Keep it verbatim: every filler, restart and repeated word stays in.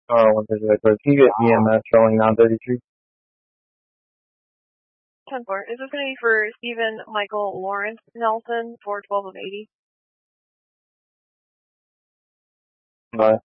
Uh, one thirty, can you get E M S showing nine thirty-three? ten four. Is this going to be for Stephen Michael Lawrence Nelson, four twelve of eighty? Bye.